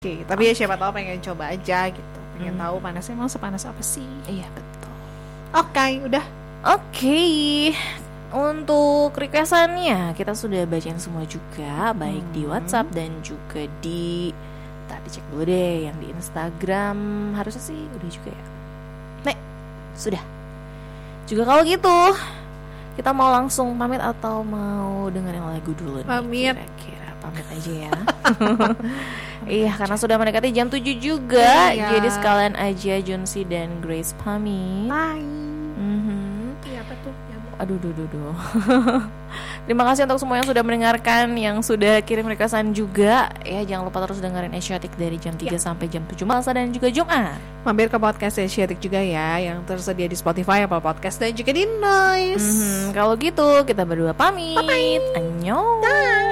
Oke, tapi ya siapa tahu pengen coba aja gitu. Pengen tahu panasnya emang sepanas apa sih? Iya betul. Oke, udah. Oke. Untuk requestannya kita sudah bacain semua juga, baik di WhatsApp dan juga di tadi cek dulu deh yang di Instagram, harusnya sih udah juga ya. Nek, sudah. Juga kalau gitu, kita mau langsung pamit atau mau dengerin lagu dulu nih? Pamit. Kira-kira pamit aja ya. Iya, karena sudah mendekati jam 7 juga. Iya. Jadi sekalian aja Junsi dan Grace pamit. Bye. Iya, apa tuh? Aduh. Terima kasih untuk semua yang sudah mendengarkan, yang sudah kirim requestan juga. Ya, jangan lupa terus dengerin Asiatic dari jam 3 sampai jam 7 malam dan juga Jumat. Mampir ke podcast Asiatic juga ya, yang tersedia di Spotify, Apple Podcast dan juga di Noise. Kalau gitu kita berdua pamit. Bye-bye. Annyeong. Dah.